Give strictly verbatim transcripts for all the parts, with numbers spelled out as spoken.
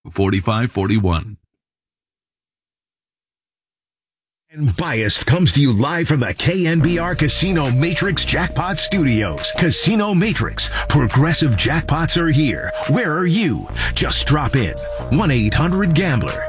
forty-five forty-one. And Biased comes to you live from the K N B R Casino Matrix Jackpot Studios. Casino Matrix. Progressive jackpots are here. Where are you? Just drop in. one eight hundred gambler.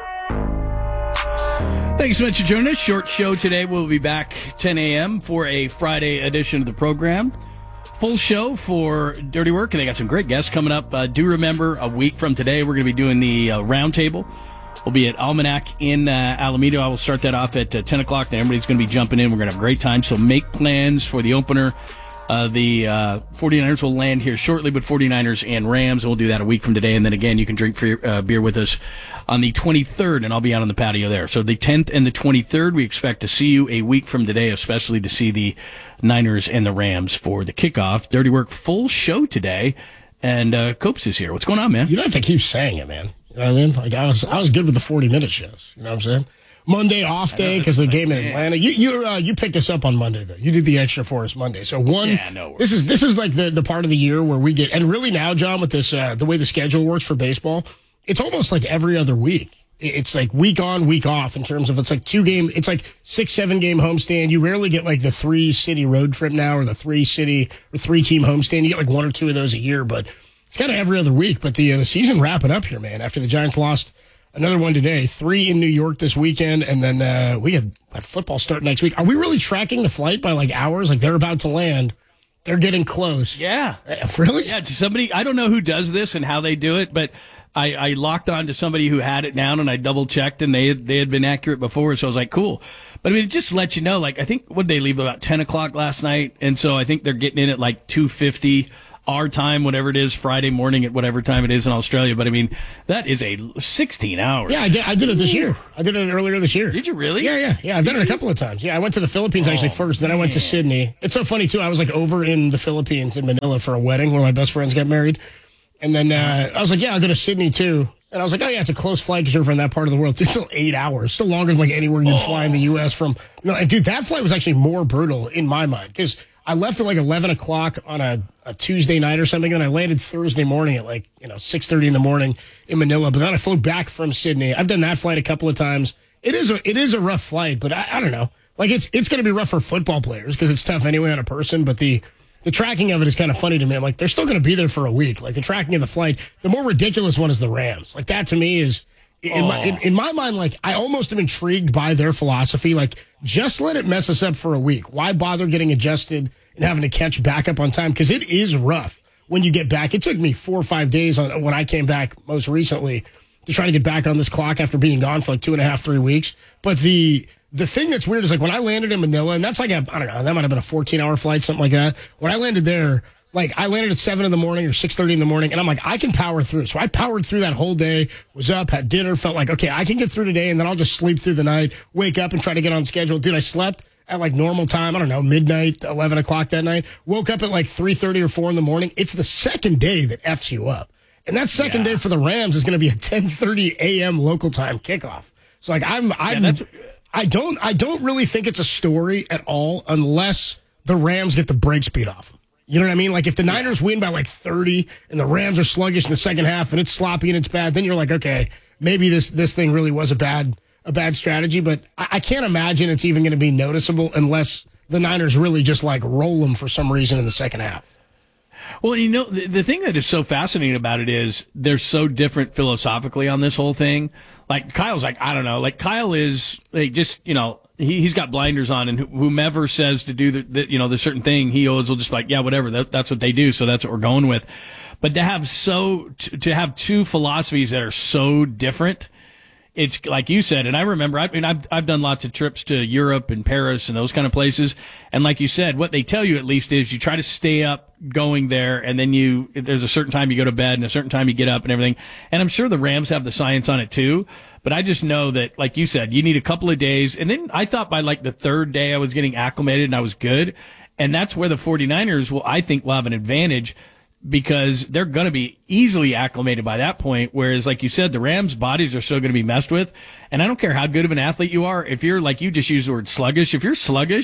Thanks so much for joining us. Short show today. We'll be back ten a.m. for a Friday edition of the program. Full show for Dirty Work, and they got some great guests coming up. Uh, do remember, a week from today, we're going to be doing the uh, roundtable. We'll be at Almanac in uh, Alameda. I will start that off at uh, ten o'clock. Then everybody's going to be jumping in. We're going to have a great time. So make plans for the opener. Uh, the uh, 49ers will land here shortly, but 49ers and Rams, and we'll do that a week from today. And then again, you can drink free, uh, beer with us on the twenty-third, and I'll be out on the patio there. So the tenth and the twenty-third, we expect to see you a week from today, especially to see the Niners and the Rams for the kickoff. Dirty Work full show today, and uh, Copes is here. What's going on, man? You don't have to keep saying it, man. You know what I mean? Like I was, I was good with the forty-minute shows. You know what I'm saying? Monday off day because of the game in Atlanta. You you uh, you picked us up on Monday though. You did the extra for us Monday. So one, yeah, no this is this is like the, the part of the year where we get, and really now, John, with this uh, the way the schedule works for baseball, it's almost like every other week. It's like week on, week off in terms of it's like two game. It's like six, seven game homestand. You rarely get like the three city road trip now or the three city or three team homestand. You get like one or two of those a year, but it's kind of every other week. But the uh, the season wrapping up here, man. After the Giants lost another one today, three in New York this weekend, and then uh, we had what, football start next week. Are we really tracking the flight by like hours? Like they're about to land. They're getting close. Yeah. Uh, really? Yeah, somebody, I don't know who does this and how they do it, but I, I locked on to somebody who had it down and I double checked and they had, they had been accurate before. So I was like, cool. But I mean, it just lets you know, like, I think, what did they leave about ten o'clock last night? And so I think they're getting in at like two fifty our time, whatever it is, Friday morning at whatever time it is in Australia. But I mean, that is a sixteen hours. Yeah, I did, I did it this year. I did it earlier this year. Did you really? Yeah, yeah, yeah. I've did done it a couple of times. Yeah, I went to the Philippines actually oh, first, then I went to Sydney. It's so funny too. I was like over in the Philippines in Manila for a wedding where my best friends got married. And then uh, I was like, yeah, I'll go to Sydney too. And I was like, oh, yeah, it's a close flight because you're from that part of the world. It's still eight hours. Still longer than like anywhere you'd oh. fly in the U S from. No, and dude, that flight was actually more brutal in my mind because I left at like eleven o'clock on a, a Tuesday night or something, and I landed Thursday morning at like, you know, six thirty in the morning in Manila. But then I flew back from Sydney. I've done that flight a couple of times. It is a, it is a rough flight, but I, I don't know. Like, it's it's going to be rough for football players because it's tough anyway on a person, but the The tracking of it is kind of funny to me. I'm like, they're still going to be there for a week. Like, the tracking of the flight, the more ridiculous one is the Rams. Like, that to me is, in, oh. my, in, in my mind, like, I almost am intrigued by their philosophy. Like, just let it mess us up for a week. Why bother getting adjusted and having to catch back up on time? Because it is rough when you get back. It took me four or five days on when I came back most recently to try to get back on this clock after being gone for like two and a half, three weeks. But the... The thing that's weird is, like, when I landed in Manila, and that's like a, I don't know, that might have been a fourteen-hour flight, something like that. When I landed there, like, I landed at seven in the morning or six thirty in the morning, and I'm like, I can power through. So I powered through that whole day, was up, had dinner, felt like, okay, I can get through today, and then I'll just sleep through the night, wake up and try to get on schedule. Dude, I slept at, like, normal time, I don't know, midnight, eleven o'clock that night, woke up at, like, three thirty or four in the morning. It's the second day that F's you up. And that second yeah. day for the Rams is going to be a ten thirty a.m. local time kickoff. So, like, I'm... I'm yeah, that's... I don't I don't really think it's a story at all unless the Rams get the brakes beat off them. You know what I mean? Like, if the Niners win by like thirty and the Rams are sluggish in the second half and it's sloppy and it's bad, then you're like, okay, maybe this this thing really was a bad a bad strategy. But I, I can't imagine it's even going to be noticeable unless the Niners really just like roll them for some reason in the second half. Well, you know, the, the thing that is so fascinating about it is they're so different philosophically on this whole thing. Like, Kyle's like, I don't know. Like, Kyle is like, just, you know, he, he's got blinders on, and whomever says to do the, the you know, the certain thing, he always will just be like, yeah, whatever. That, that's what they do, so that's what we're going with. But to have so to, to have two philosophies that are so different, it's like you said, and I remember, I mean, I've, I've done lots of trips to Europe and Paris and those kind of places. And like you said, what they tell you at least is you try to stay up going there, and then you, there's a certain time you go to bed and a certain time you get up and everything. And I'm sure the Rams have the science on it too. But I just know that, like you said, you need a couple of days. And then I thought by like the third day I was getting acclimated and I was good. And that's where the 49ers will, I think, will have an advantage, because they're going to be easily acclimated by that point. Whereas, like you said, the Rams' bodies are still going to be messed with. And I don't care how good of an athlete you are. If you're, like you just used the word sluggish, if you're sluggish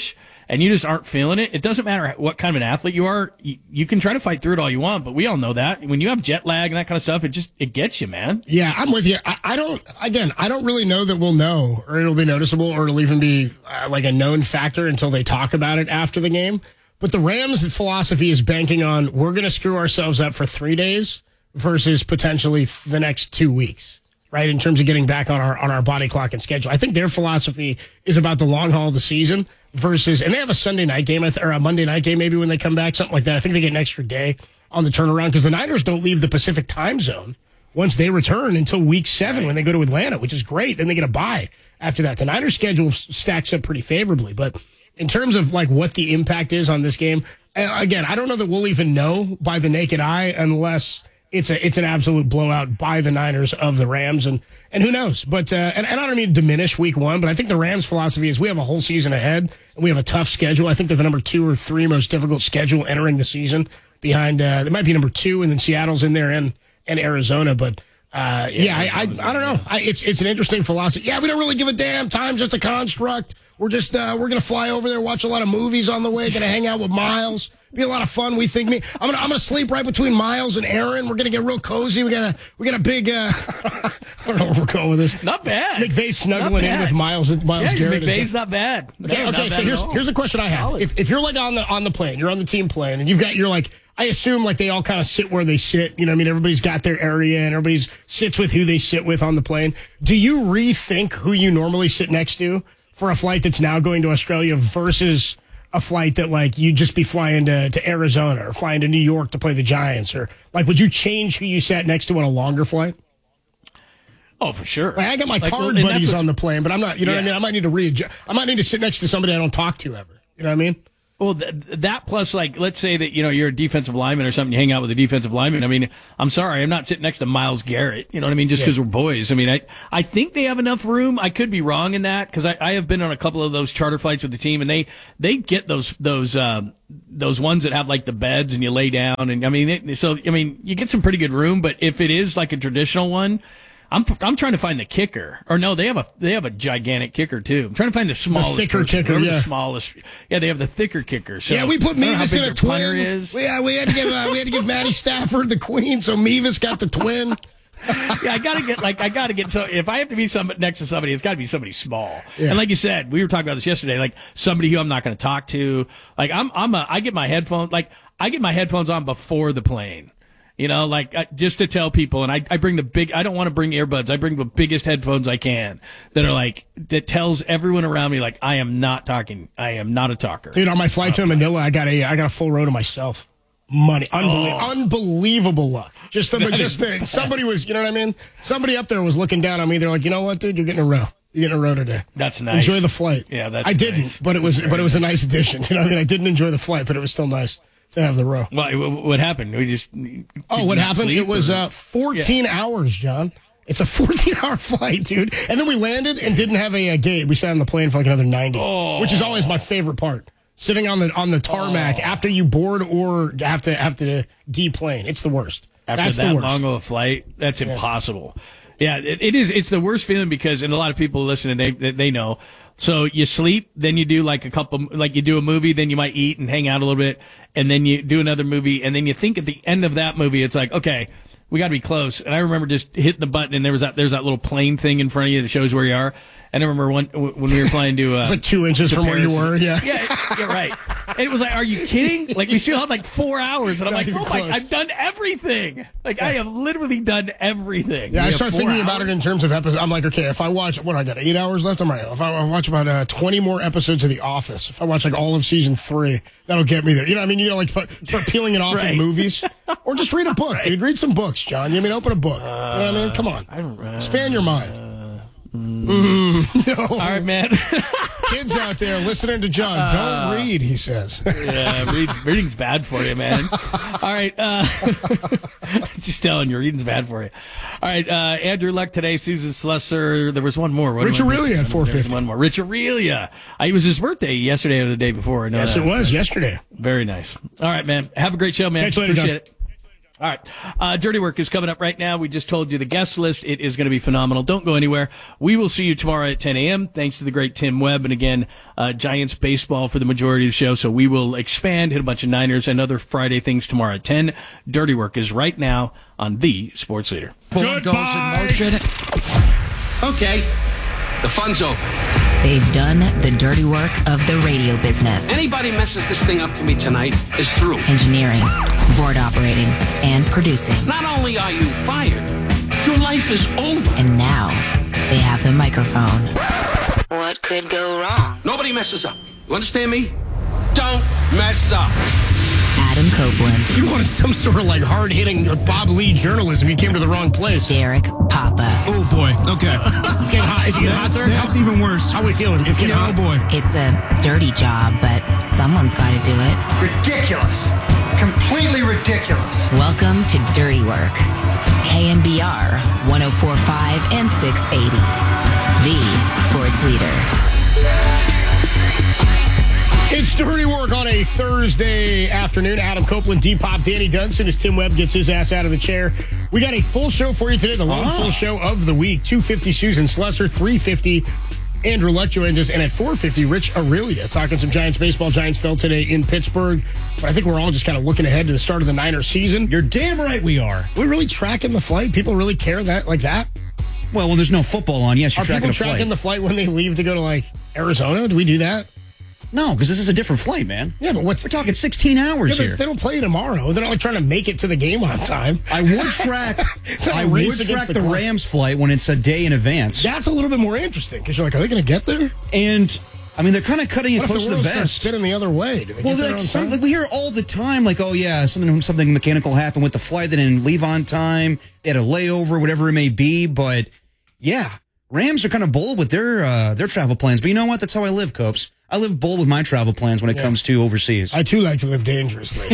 and you just aren't feeling it, it doesn't matter what kind of an athlete you are. You, you can try to fight through it all you want, but we all know that when you have jet lag and that kind of stuff, it just it gets you, man. Yeah, I'm with you. I, I don't. Again, I don't really know that we'll know, or it'll be noticeable, or it'll even be uh, like a known factor until they talk about it after the game. But the Rams' philosophy is banking on we're going to screw ourselves up for three days versus potentially the next two weeks. Right, in terms of getting back on our on our body clock and schedule. I think their philosophy is about the long haul of the season versus, and they have a Sunday night game or a Monday night game maybe when they come back, something like that. I think they get an extra day on the turnaround because the Niners don't leave the Pacific time zone once they return until week seven when they go to Atlanta, which is great. Then they get a bye after that. The Niners schedule stacks up pretty favorably, but in terms of like what the impact is on this game, again, I don't know that we'll even know by the naked eye unless It's a it's an absolute blowout by the Niners of the Rams, and and who knows? But uh, and, and I don't mean to diminish Week One, but I think the Rams' philosophy is we have a whole season ahead, and we have a tough schedule. I think they're the number two or three most difficult schedule entering the season. Behind uh, they might be number two, and then Seattle's in there and and Arizona. But uh, yeah, yeah I, I I don't know. I, it's it's an interesting philosophy. Yeah, we don't really give a damn. Time's just a construct. We're just uh, we're gonna fly over there, watch a lot of movies on the way. Gonna hang out with Miles. Be a lot of fun. We think me. I'm gonna I'm gonna sleep right between Miles and Aaron. We're gonna get real cozy. We got a we got a big. Uh, I don't know where we're going with this. Not bad. McVay snuggling in with Miles Miles yeah, Garrett. McVay's not bad. No, okay, okay. Bad so here's here's a question I have. If if you're like on the on the plane, you're on the team plane, and you've got you're like I assume like they all kind of sit where they sit. You know, what I mean, everybody's got their area, and everybody's sits with who they sit with on the plane. Do you rethink who you normally sit next to for a flight that's now going to Australia versus a flight that like you'd just be flying to, to Arizona or flying to New York to play the Giants? Or like, would you change who you sat next to on a longer flight? Oh, for sure. Like, I got my like, card well, buddies on the plane, but I'm not, you know yeah. what I mean? I might need to readjust. I might need to sit next to somebody I don't talk to ever. You know what I mean? Well, th- that plus, like, let's say that, you know, you're a defensive lineman or something, you hang out with a defensive lineman. I mean, I'm sorry, I'm not sitting next to Myles Garrett. You know what I mean? Just because yeah. we're boys. I mean, I, I think they have enough room. I could be wrong in that because I, I have been on a couple of those charter flights with the team, and they, they get those, those, uh, those ones that have, like, the beds and you lay down. And, I mean, it, so, I mean, you get some pretty good room, but if it is like a traditional one, I'm I'm trying to find the kicker. Or no, they have a they have a gigantic kicker too. I'm trying to find the smallest, the thicker person. kicker. Yeah, the smallest. Yeah, they have the thicker kicker. So yeah, we put Mevis in a twin. Is. Yeah, we had to give uh, we had to give Matty Stafford the queen, so Mevis got the twin. Yeah, I gotta get like I gotta get so if I have to be some next to somebody, it's got to be somebody small. Yeah. And like you said, we were talking about this yesterday. Like somebody who I'm not going to talk to. Like I'm I'm a I get my headphones like I get my headphones on before the plane. You know, like uh, just to tell people, and I, I bring the big, I don't want to bring earbuds. I bring the biggest headphones I can that are like, that tells everyone around me, like, I am not talking. I am not a talker. Dude, on my flight to Manila, I got a, I got a full row to myself. Money. Unbelie- oh. Unbelievable luck. Just, the, just the, somebody was, you know what I mean? Somebody up there was looking down on me. They're like, you know what, dude, you're getting a row. You're getting a row today. That's nice. Enjoy the flight. Yeah, that's I didn't, nice. but it was, but it was a nice addition. You know what I mean? I didn't enjoy the flight, but it was still nice to have the row. Well, what happened? We just oh, what happened? It was uh, fourteen yeah. hours, John. It's a fourteen-hour flight, dude. And then we landed and didn't have a, a gate. We sat on the plane for like another ninety, oh. which is always my favorite part. Sitting on the on the tarmac oh. after you board or have to have to deplane. It's the worst. After that's that the worst. long of a flight, that's yeah. impossible. Yeah, it, it is. It's the worst feeling because, and a lot of people listening, they they know. So you sleep, then you do like a couple, like you do a movie, then you might eat and hang out a little bit, and then you do another movie, and then you think at the end of that movie, it's like, okay, we got to be close. And I remember just hitting the button, and there was that there's that little plane thing in front of you that shows where you are. And I remember one, when we were flying to uh, it's like two inches from Paris. where you were, yeah. Yeah, yeah, right. And it was like, are you kidding? Like, we still had like four hours. And I'm Not like, oh close. my, I've done everything. Like, yeah. I have literally done everything. Yeah, we I start thinking hours. about it in terms of episodes. I'm like, okay, if I watch, what, I got eight hours left? I'm right. If I watch about uh, twenty more episodes of The Office, if I watch like all of season three, that'll get me there. You know what I mean? You know, like put, start peeling it off right. in movies. Or just read a book, right. dude. Read some books, John. You know, I mean, open a book. Uh, you know what I mean? Come on. I don't, uh, Expand your mind. Uh, Mm, no. All right, man. Kids out there listening to John, don't uh, read, he says. Yeah, read, reading's bad for you, man. All right. Uh, just telling you, reading's bad for you. All right. Uh, Andrew Luck today, Susan Slusser. There was one more. What Rich Aurelia at four fifty. One more. Rich Aurelia. Uh, it was his birthday yesterday or the day before. Yes, it was yesterday. Very nice. All right, man. Have a great show, man. Catch you later, Appreciate John. it. All right. Uh, Dirty Work is coming up right now. We just told you the guest list. It is going to be phenomenal. Don't go anywhere. We will see you tomorrow at ten a.m. Thanks to the great Tim Webb. And again, uh, Giants baseball for the majority of the show. So we will expand, hit a bunch of Niners and other Friday things tomorrow at ten. Dirty Work is right now on the Sports Leader. Bullet goes in motion. Okay. The fun's over. They've done the dirty work of the radio business. Anybody messes this thing up for me tonight is through. Engineering, board operating, and producing. Not only are you fired, your life is over. And now they have the microphone. What could go wrong? Nobody messes up. You understand me? Don't mess up. Adam Copeland. You wanted some sort of like hard-hitting Bob Lee journalism. You came to the wrong place. Derek Papa. Oh, boy. Okay. It's getting hot. Is it getting hot, sir? That's even worse. How are we feeling? It's getting yeah, hot. Oh, boy. It's a dirty job, but someone's got to do it. Ridiculous. Completely ridiculous. Welcome to Dirty Work. K N B R one oh four point five and six eighty. The Sports Leader. It's Dirty Work on a Thursday afternoon. Adam Copeland, D-Pop, Danny Dunson as Tim Webb gets his ass out of the chair. We got a full show for you today, the long Oh. full show of the week. two fifty, Susan Slesser. three fifty, Andrew Luck joins us. And at four fifty, Rich Aurelia talking some Giants baseball. Giants fell today in Pittsburgh. But I think we're all just kind of looking ahead to the start of the Niners season. You're damn right we are. We're really tracking the flight. People really care that like that. Well, when there's no football on, yes, you're Are tracking people a flight. tracking the flight when they leave to go to, like, Arizona? Do we do that? No, because this is a different flight, man. Yeah, but what's... We're talking sixteen hours Yeah, here. but they don't play tomorrow. They're not, like, trying to make it to the game on time. I would track It's not a I would race track against the, the clock. Rams flight when it's a day in advance. That's a little bit more interesting because you're like, are they going to get there? And, I mean, they're kind of cutting it What if close the to the world starts vest. spinning the other way? Do they Well, get there like, on some, time? like we hear all the time, like, oh, yeah, something something mechanical happened with the flight. They didn't leave on time. They had a layover, whatever it may be. But, yeah, Rams are kind of bold with their uh, their travel plans. But you know what? That's how I live, Copes. I live bold with my travel plans when it Yeah. comes to overseas. I, too, like to live dangerously.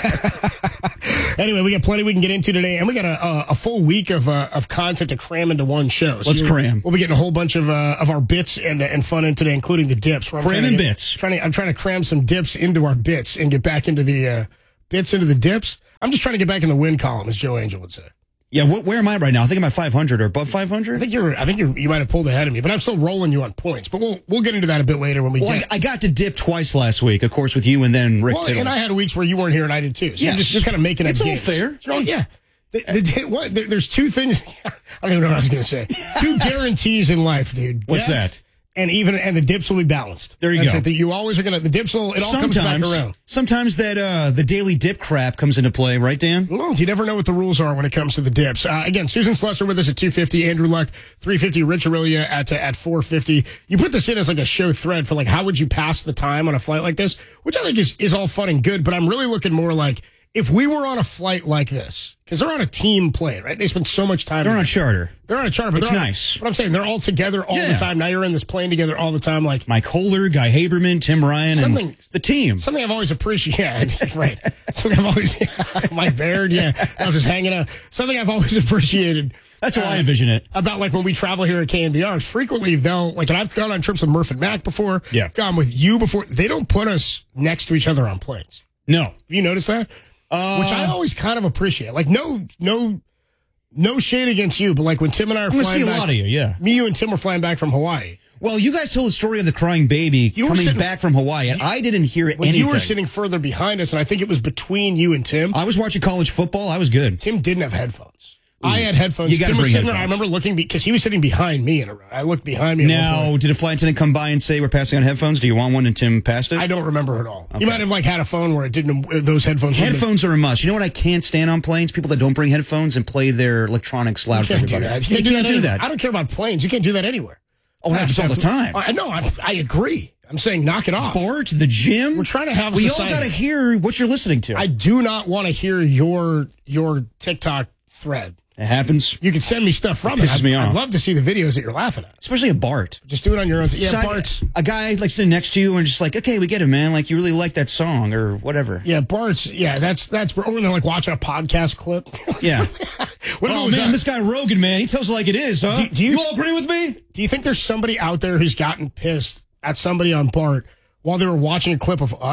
Anyway, we got plenty we can get into today, and we got a, a, a full week of uh, of content to cram into one show. So Let's you're- cram. We'll be getting a whole bunch of uh, of our bits and and fun in today, including the dips. where I'm Cram trying to and get- bits. Trying to, I'm trying to cram some dips into our bits and get back into the uh, bits into the dips. I'm just trying to get back in the win column, as Joe Angel would say. Yeah, wh- where am I right now? I think I'm at five hundred or above five I hundred. think you're. I think you're, you might have pulled ahead of me, but I'm still rolling you on points. But we'll we'll get into that a bit later when we Well, I, get. I got to dip twice last week, of course, with you and then Rick Well, Tittle. and I had weeks where you weren't here and I did too. So you're, Yes. just, you're kind of making up It's all games. fair. So, yeah. The, the, what, there, there's two things. I don't even know what I was going to say. Two guarantees in life, dude. What's Death that? And even and the dips will be balanced. There you That's go. It, that you always are going to. The dips will. It all comes back sometimes, around. sometimes that uh, the daily dip crap comes into play, right, Dan? Well, you never know what the rules are when it comes to the dips. Uh, again, Susan Slesser with us at two fifty, Andrew Luck three fifty, Rich Aurelia at uh, at four fifty. You put this in as like a show thread for like how would you pass the time on a flight like this, which I think is is all fun and good. But I'm really looking more like if we were on a flight like this, because they're on a team plane, right? They spend so much time. They're on a together. charter. They're on a charter. But It's they're on- nice. But I'm saying they're all together all the Yeah. time. Now you're in this plane together all the time, like. Mike Kohler, Guy Haberman, Tim Ryan, Something- and the team. Something I've always appreciated, yeah, right. Something I've always, Mike Baird, yeah, I was just hanging out. Something I've always appreciated. That's how uh, I envision it. About like when we travel here at K N B R, frequently they'll, like, and I've gone on trips with Murph and Mac before. Yeah. Gone with you before. They don't put us next to each other on planes. No. Have you noticed that? Uh, Which I always kind of appreciate. Like, no, no, no shade against you, but like when Tim and I are I'm going to flying see a back, lot of you, yeah. me, you, and Tim were flying back from Hawaii. Well, you guys told the story of the crying baby You were coming sitting- back from Hawaii, and I didn't hear it When anything. you were sitting further behind us, and I think it was between you and Tim. I was watching college football. I was good. Tim didn't have headphones. I had headphones. You gotta Tim was bring sitting there. I headphones. remember looking because he was sitting behind me in a row. I looked behind me. at one Now, point. did a flight attendant come by and say, we're passing on headphones? Do you want one? And Tim passed it? I don't remember at all. He might have like had a phone where it didn't. uh, Those headphones. wouldn't have- Headphones are a must. You know what I can't stand on planes? People that don't bring headphones and play their electronics loud You for can't do everybody. that. You can't do anywhere. that. I don't care about planes. You can't do that anywhere. Oh, it happens all the time. I know. I, I agree. I'm saying knock it off. Bart, the gym. We're trying to have. We all society. got to hear what you're listening to. I do not want to hear your your TikTok thread. it happens, You can send me stuff from it. pisses I'd, me off. I'd love to see the videos that you're laughing at. especially a Bart. Just do it on your own. Yeah, So I- Bart's. a guy like sitting next to you and just like, okay, we get it, man. Like you really like that song or whatever. Yeah, Bart's. Yeah, that's that's. Or when they're like watching a podcast clip. Yeah. What oh was man, that? this guy Rogan, man, he tells it like it is, huh? Do- do you- you all agree with me? Do you think there's somebody out there who's gotten pissed at somebody on Bart while they were watching a clip of us?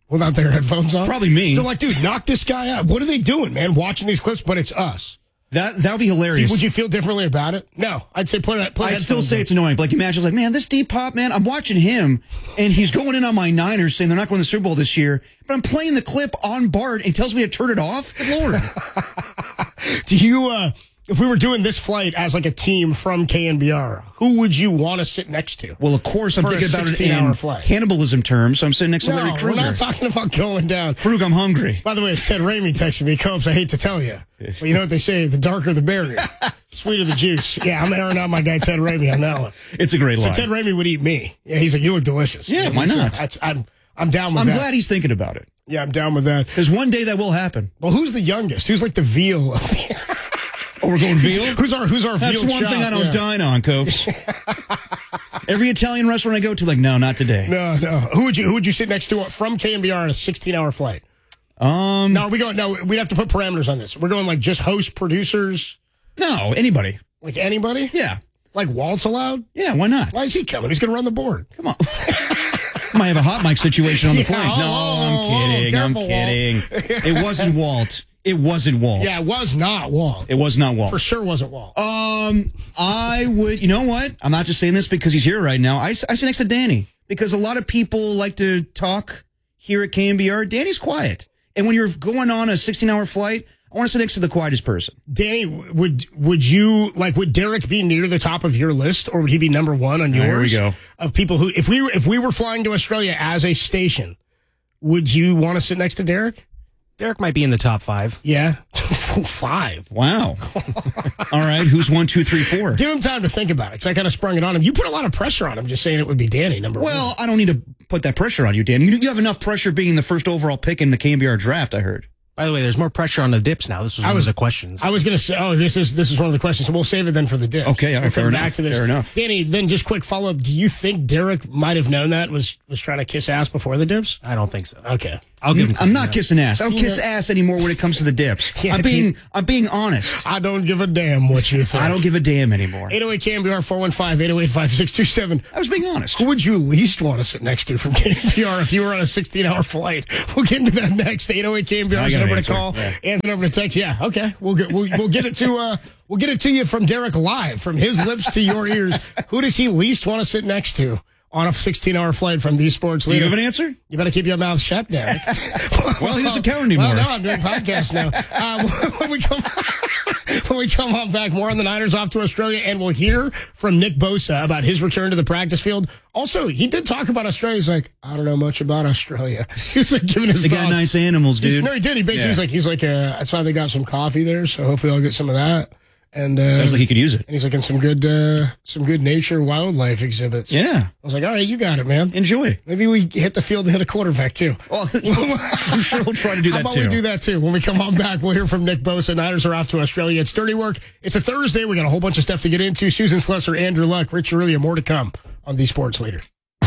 without their headphones on? Probably me. They're like, dude, knock this guy out. What are they doing, man? Watching these clips, but it's us. That that would be hilarious. Would you feel differently about it? No, I'd say put it. Put I'd still say on. it's annoying. But like, imagine like, man, this deep pop, man. I'm watching him, and he's going in on my Niners, saying they're not going to the Super Bowl this year. But I'm playing the clip on Bart, and he tells me to turn it off. Good Lord. Do you? uh If we were doing this flight as like a team from K N B R, who would you want to sit next to? Well, of course, I'm For a thinking about it sixteen-hour in flight. cannibalism terms, so I'm sitting next to No, Larry we're Krueger. not talking about going down. Krug, I'm hungry. By the way, it's Ted Ramey texting me, Copes, I hate to tell you. But you know what they say, the darker the berry, sweeter the juice. Yeah, I'm airing out my guy Ted Ramey on that one. It's a great So line. Ted Ramey would eat me. Yeah, he's like, you look delicious. Yeah, why So not? That's, I'm, I'm down with I'm that. glad he's thinking about it. Yeah, I'm down with that. Because one day that will happen. Well, who's the youngest? Who's like the veal of the... Oh, we're going veal? Who's our Who's our That's veal one chop? thing I don't Yeah. dine on, Copes. Every Italian restaurant I go to, like, no, not today. No, no. Who would you Who would you sit next to from K N B R on a sixteen-hour flight? Um, No, are we going? No, we'd have to put parameters on this. We're going like just host, producers, no, anybody. like anybody. Yeah. Like Walt's allowed. Yeah, why not? Why is he coming? He's going to run the board. Come on. Might have a hot mic situation on the Yeah, plane. oh, No, I'm oh, kidding. I'm careful, kidding. It wasn't Walt. It wasn't Walt. Yeah, it was not Walt. It was not Walt. For sure wasn't Walt. Um, I would, you know what? I'm not just saying this because he's here right now. I, I sit next to Danny because a lot of people like to talk here at K N B R. Danny's quiet. And when you're going on a sixteen-hour flight, I want to sit next to the quietest person. Danny, would would you like? Would Derek be near the top of your list, or would he be number one on yours? Here we go. Of people who, if we were, if we were flying to Australia as a station, would you want to sit next to Derek? Derek might be in the top five. Yeah, five. Wow. All right. Who's one, two, three, four? Give him time to think about it, because I kind of sprung it on him. You put a lot of pressure on him just saying it would be Danny, number Well, one. I don't need to put that pressure on you, Danny. You, you have enough pressure being the first overall pick in the K N B R draft, I heard. By the way, there's more pressure on the dips now. This was I one was- of the questions. I was going to say, oh, this is this is one of the questions, so we'll save it then for the dip. Okay, all right, we'll fair come enough, back to this. fair enough. Danny, then just quick follow-up. Do you think Derek might have known that, was was trying to kiss ass before the dips? I don't think so. Okay. I'll give him I'm not credit. kissing ass. I don't kiss ass anymore when it comes to the dips. Yeah, I'm being I'm being honest. I don't give a damn what you think. I don't give a damn anymore. eight oh eight K N B R four one five, eight oh eight, five six two seven. I was being honest. Who would you least want to sit next to from K N B R if you were on a sixteen-hour flight? We'll get into that next. eight oh eight K N B R I is got the an number to answer. call, Yeah. and the number to text. Yeah, okay. We'll get we'll, we'll get it to uh we'll get it to you from Derek live, from his lips to your ears. Who does he least want to sit next to on a sixteen-hour flight from these sports Do you leader? have an answer? You better keep your mouth shut, Derek. Well, he doesn't count anymore. Well, no, I'm doing podcasts now. Uh, when we come, when we come on back, more on the Niners off to Australia, and we'll hear from Nick Bosa about his return to the practice field. Also, he did talk about Australia. He's like, I don't know much about Australia. He's like giving his They got thoughts. nice animals, He's- dude. No, he did. He basically Yeah. was like, he's like, uh, I saw they got some coffee there, so hopefully I'll get some of that. And uh, Sounds like he could use it. and he's like in some good, uh, some good nature wildlife exhibits. Yeah. I was like, all right, you got it, man. Enjoy. Maybe we hit the field and hit a quarterback too. Well, I'm sure he'll try to do How that about too. we do that too? When we come on back, we'll hear from Nick Bosa. Niners are off to Australia. It's dirty work. It's a Thursday. We got a whole bunch of stuff to get into. Susan Slesser, Andrew Luck, Rich Aurelio, more to come on The Sports Leader.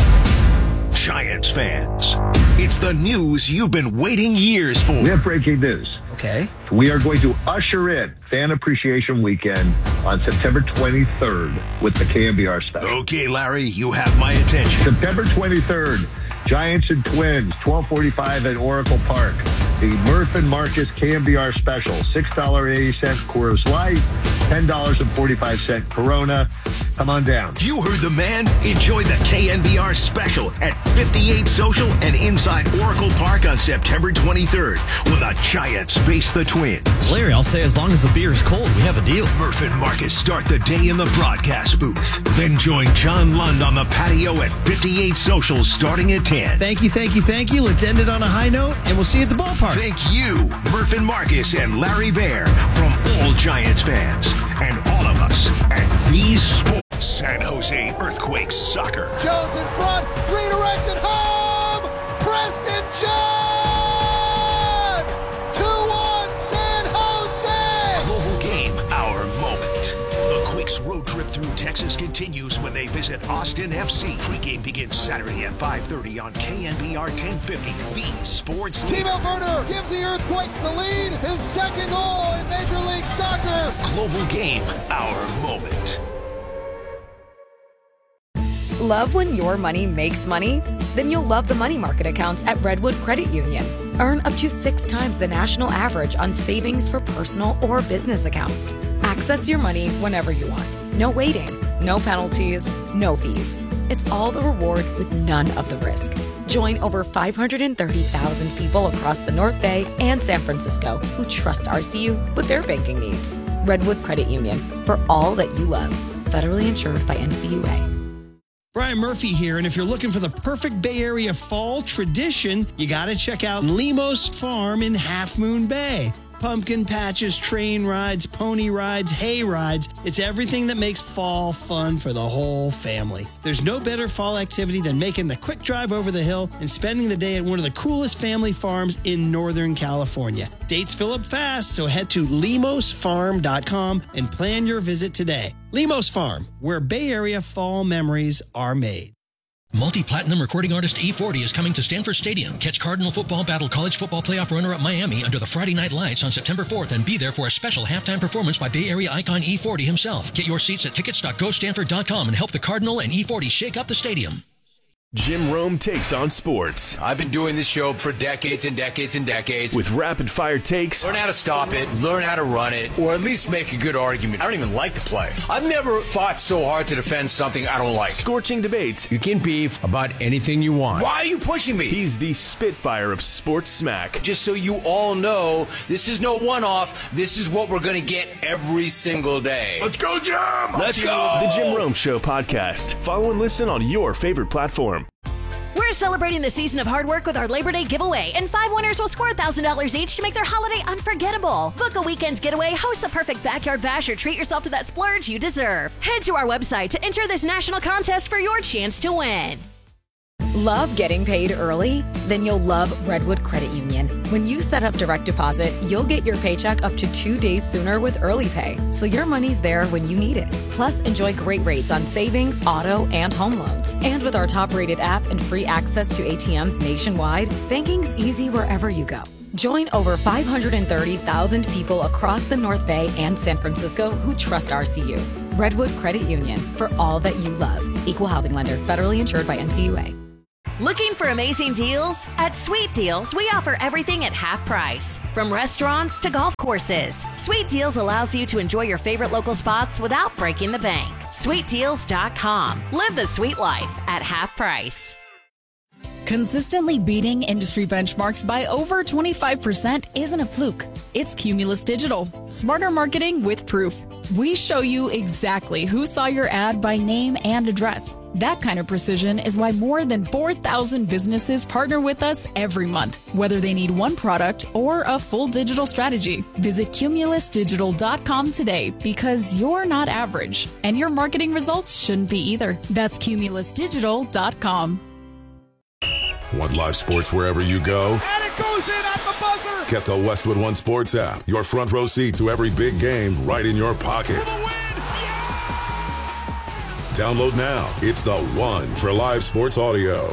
Giants fans, it's the news you've been waiting years for. We have breaking news. Okay. We are going to usher in Fan Appreciation Weekend on September twenty-third with the K N B R special. Okay, Larry, you have my attention. September twenty-third, Giants and Twins, twelve forty-five at Oracle Park. The Murph and Marcus K N B R special, six dollars and eighty cents Coors Light, ten dollars and forty-five cents Corona. Come on down. You heard the man. Enjoy the K N B R special at fifty-eight Social and inside Oracle Park on September twenty-third when the Giants face the Twins. Larry, I'll say as long as the beer is cold, we have a deal. Murph and Marcus start the day in the broadcast booth. Then join John Lund on the patio at fifty-eight Social starting at ten. Thank you, thank you, thank you. Let's end it on a high note, and we'll see you at the ballpark. Thank you, Murph and Marcus and Larry Bear, from all Giants fans and all of us at These Sports. San Jose Earthquakes Soccer. Jones in front, redirected home, Preston John! two one San Jose! Global game, our moment. The Quakes road trip through Texas continues when they visit Austin F C. Pre-game begins Saturday at five thirty on K N B R ten fifty, The Sports Leader. Timo Werner gives the Earthquakes the lead, his second goal in Major League Soccer. Global game, our moment. Love when your money makes money? Then you'll love the money market accounts at Redwood Credit Union. Earn up to six times the national average on savings for personal or business accounts. Access your money whenever you want. No waiting, no penalties, no fees. It's all the reward with none of the risk. Join over five hundred thirty thousand people across the North Bay and San Francisco who trust R C U with their banking needs. Redwood Credit Union, for all that you love. Federally insured by N C U A. Brian Murphy here, and if you're looking for the perfect Bay Area fall tradition, you got to check out Lemos Farm in Half Moon Bay. Pumpkin patches, train rides, pony rides, hay rides. It's everything that makes fall fun for the whole family. There's no better fall activity than making the quick drive over the hill and spending the day at one of the coolest family farms in Northern California. Dates fill up fast, so head to lemos farm dot com and plan your visit today. Lemos Farm, where Bay Area fall memories are made. Multi-platinum recording artist E forty is coming to Stanford Stadium. Catch Cardinal football battle college football playoff runner-up Miami under the Friday Night Lights on September fourth and be there for a special halftime performance by Bay Area icon E forty himself. Get your seats at tickets dot go stanford dot com and help the Cardinal and E forty shake up the stadium. Jim Rome takes on sports. I've been doing this show for decades and decades and decades. With rapid-fire takes. Learn how to stop it, learn how to run it, or at least make a good argument. I don't even like to play. I've never fought so hard to defend something I don't like. Scorching debates. You can beef about anything you want. Why are you pushing me? He's the Spitfire of sports smack. Just so you all know, this is no one-off. This is what we're going to get every single day. Let's go, Jim! Let's go! The Jim Rome Show podcast. Follow and listen on your favorite platform. We're celebrating the season of hard work with our Labor Day giveaway, and five winners will score one thousand dollars each to make their holiday unforgettable. Book a weekend getaway, host the perfect backyard bash, or treat yourself to that splurge you deserve. Head to our website to enter this national contest for your chance to win. Love getting paid early? Then you'll love Redwood Credit Union. When you set up direct deposit, you'll get your paycheck up to two days sooner with early pay, so your money's there when you need it. Plus, enjoy great rates on savings, auto, and home loans. And with our top-rated app and free access to A T Ms nationwide, banking's easy wherever you go. Join over five hundred thirty thousand people across the North Bay and San Francisco who trust R C U. Redwood Credit Union, for all that you love. Equal housing lender, federally insured by N C U A. Looking for amazing deals? At Sweet Deals, we offer everything at half price. From restaurants to golf courses, Sweet Deals allows you to enjoy your favorite local spots without breaking the bank. sweet deals dot com. Live the sweet life at half price. Consistently beating industry benchmarks by over twenty-five percent isn't a fluke. It's Cumulus Digital. Smarter marketing with proof. We show you exactly who saw your ad by name and address. That kind of precision is why more than four thousand businesses partner with us every month, whether they need one product or a full digital strategy. Visit cumulus digital dot com today, because you're not average, and your marketing results shouldn't be either. That's cumulus digital dot com. Want live sports wherever you go? And it goes in at the buzzer! Get the Westwood One Sports app. Your front row seat to every big game right in your pocket. Download now. It's the one for live sports audio.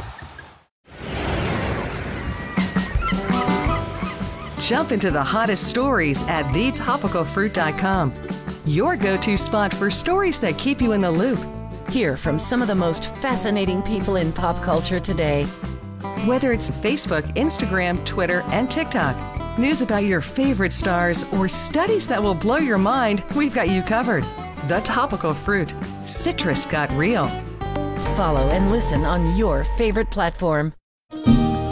Jump into the hottest stories at the topical fruit dot com. Your go-to spot for stories that keep you in the loop. Hear from some of the most fascinating people in pop culture today. Whether it's Facebook, Instagram, Twitter, and TikTok, news about your favorite stars, or studies that will blow your mind, we've got you covered. The Topical Fruit. Citrus got real. Follow and listen on your favorite platform.